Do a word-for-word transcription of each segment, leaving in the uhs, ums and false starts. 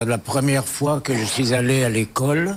La première fois que je suis allé à l'école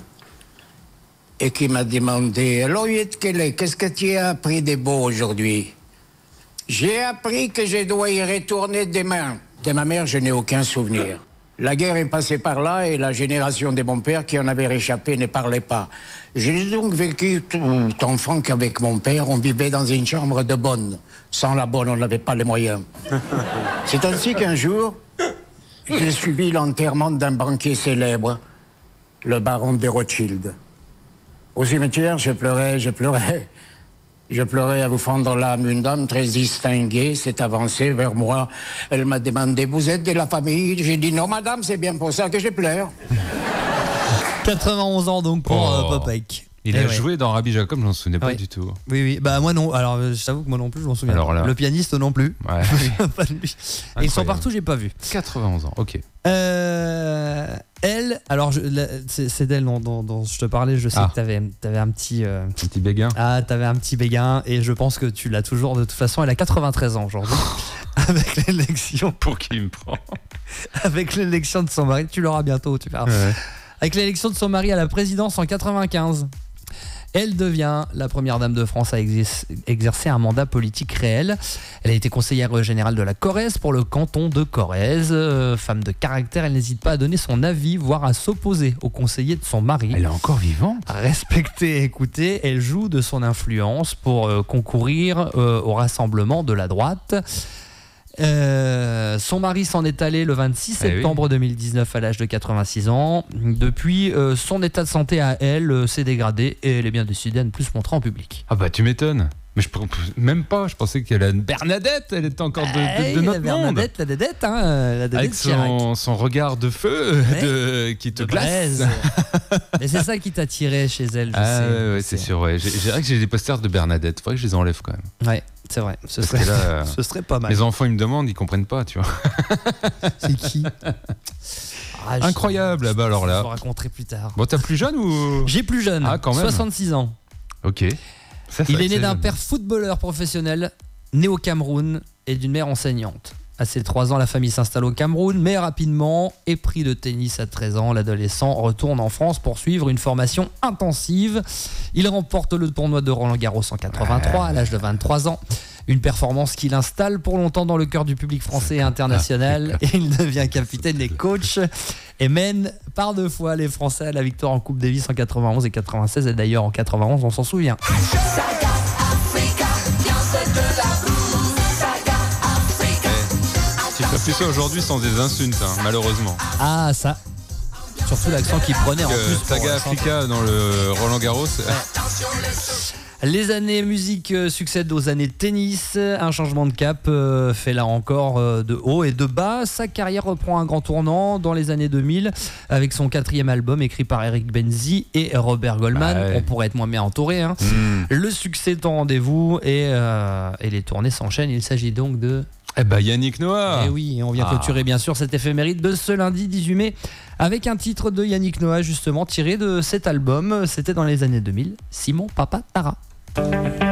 et qui m'a demandé « Alors, qu'est-ce que tu as appris de beau aujourd'hui ?» J'ai appris que je dois y retourner demain. De ma mère, je n'ai aucun souvenir. La guerre est passée par là et la génération de mon père qui en avait réchappé ne parlait pas. J'ai donc vécu tout enfant qu'avec mon père, on vivait dans une chambre de bonne. Sans la bonne, on n'avait pas les moyens. C'est ainsi qu'un jour, j'ai suivi l'enterrement d'un banquier célèbre, le baron de Rothschild. Au cimetière, je pleurais, je pleurais. Je pleurais à vous fendre l'âme. Une dame très distinguée s'est avancée vers moi. Elle m'a demandé « Vous êtes de la famille ?» J'ai dit « Non, madame, c'est bien pour ça que je pleure. » quatre-vingt-onze ans donc pour Oh. euh, Popek. Il Eh a ouais. joué dans Rabbi Jacob, je m'en souvenais pas Oui. du tout. Oui, oui. Bah moi non. Alors euh, je t'avoue que moi non plus, je m'en souviens. Alors pas. là. Le pianiste non plus. Ouais. Je me souviens pas de lui. Et ils sont Incroyable. partout, j'ai pas vu. quatre-vingt-onze ans, ok. Euh, elle, alors je, la- c'est, c'est d'elle dont, dont- dont je te parlais. Je sais Ah. que t'avais, t'avais un petit. euh, Un petit béguin. Ah, t'avais un petit béguin et je pense que tu l'as toujours de toute façon. Elle a quatre-vingt-treize ans aujourd'hui. Avec l'élection, Pour qui il me prend. avec l'élection de son mari, tu l'auras bientôt, tu verras. Ouais. Avec l'élection de son mari à la présidence en quatre-vingt-quinze. Elle devient la première dame de France à exer- exercer un mandat politique réel. Elle a été conseillère générale de la Corrèze pour le canton de Corrèze. Euh, femme de caractère, elle n'hésite pas à donner son avis, voire à s'opposer aux conseillers de son mari. Elle est encore vivante. Respectée et écoutée, elle joue de son influence pour euh, concourir euh, au rassemblement de la droite. Euh, son mari s'en est allé le vingt-six Eh oui. septembre deux mille dix-neuf à l'âge de quatre-vingt-six ans. Depuis, euh, son état de santé à elle euh, s'est dégradé et elle est bien décidée à ne plus se montrer en public. Ah bah tu m'étonnes. Mais je pense même pas, je pensais qu'elle a une Bernadette, elle était encore de, de, Hey, de la notre monde. Bernadette, la Dédette, hein, la Dédette Avec Chirac. son, son regard de feu Ouais. de, qui te De glace. braise. Et c'est ça qui t'a tiré chez elle, je Ah sais. ouais, je ouais, sais. c'est sûr. Ouais. J'ai, j'ai vrai que j'ai des posters de Bernadette. Faudrait que je les enlève quand même. Ouais, c'est vrai. Ce Parce serait, que là, euh, ce serait pas mal. mes enfants ils me demandent, ils comprennent pas, tu vois. C'est qui Ah, je- Incroyable, là-bas, alors là. Je vous raconterai plus tard. Bon, t'as plus jeune ou J'ai plus jeune, Ah, quand même. soixante-six ans. Ok. Ça, c'est Il vrai est que né c'est d'un jeune. père footballeur professionnel, né au Cameroun, et d'une mère enseignante. À ses trois ans, la famille s'installe au Cameroun, mais rapidement, épris de tennis à treize ans, l'adolescent retourne en France pour suivre une formation intensive. Il remporte le tournoi de Roland-Garros en quatre-vingt-trois à l'âge de vingt-trois ans. Une performance qui l'installe pour longtemps dans le cœur du public français et international. Et il devient capitaine et coach et mène par deux fois les Français à la victoire en Coupe Davis en quatre-vingt-onze et quatre-vingt-seize. Et d'ailleurs en quatre-vingt-onze, on s'en souvient. Tu ferais plus ça aujourd'hui sans des insultes, hein, malheureusement. Ah ça, surtout l'accent qu'il prenait en Que plus. pour, Saga euh, chanter. Africa dans le Roland Garros. Les années musique euh, succèdent aux années tennis. Un changement de cap euh, fait là encore euh, de haut et de bas. Sa carrière reprend un grand tournant dans les années deux mille avec son quatrième album écrit par Eric Benzi et Robert Goldman. Ouais. On pourrait être moins bien entouré. Hein. Mmh. Le succès est en rendez-vous et, euh, et les tournées s'enchaînent. Il s'agit donc de... Eh bah Yannick Noah. Et oui, on vient Ah. clôturer bien sûr cette éphéméride de ce lundi dix-huit mai avec un titre de Yannick Noah justement tiré de cet album. C'était dans les années deux mille. Simon Papa Tara.